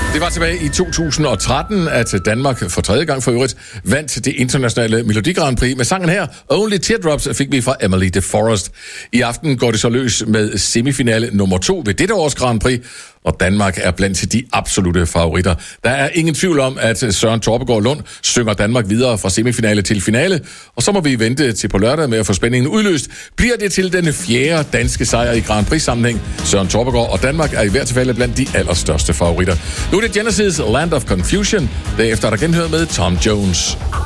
Det var tilbage i 2013, at Danmark for tredje gang for øvrigt vandt det internationale Melodi Grand Prix. Med sangen her, Only Teardrops, fik vi fra Emily de Forest. I aften går det så løs med semifinale nummer 2 ved dette års Grand Prix, og Danmark er blandt de absolute favoritter. Der er ingen tvivl om, at Søren Torpegaard Lund synger Danmark videre fra semifinale til finale, og så må vi vente til på lørdag med at få spændingen udløst. Bliver det til den 4. danske sejr i Grand Prix-sammenhæng? Søren Torpegaard og Danmark er i hvert fald blandt de allerstørste favoritter. Nu er det Genesis' Land of Confusion. Derefter er der genhørt med Tom Jones.